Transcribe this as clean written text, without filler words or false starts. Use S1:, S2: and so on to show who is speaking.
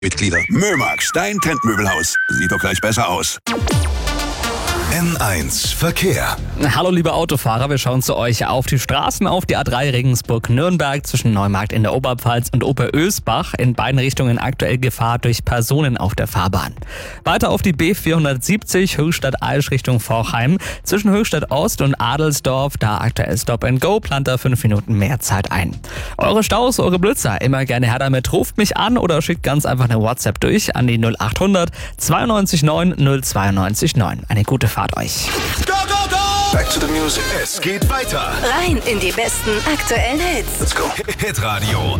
S1: Mitglieder. Mömax, dein Trendmöbelhaus. Sieht doch gleich besser aus.
S2: N1 Verkehr.
S3: Hallo liebe Autofahrer, wir schauen zu euch auf die Straßen, auf die A3 Regensburg-Nürnberg zwischen Neumarkt in der Oberpfalz und Oberösbach. In beiden Richtungen aktuell Gefahr durch Personen auf der Fahrbahn. Weiter auf die B470 Höchstadt-Aisch Richtung Forchheim. Zwischen Höchstadt Ost und Adelsdorf, da aktuell Stop and Go, plant da 5 Minuten mehr Zeit ein. Eure Staus, eure Blitzer, immer gerne her damit. Ruft mich an oder schickt ganz einfach eine WhatsApp durch an die 0800 92 9 092 9. Eine gute Fahrt euch.
S2: Go, go, go! Back to the music. Es geht weiter.
S4: Rein in die besten aktuellen Hits.
S2: Let's go. Hitradio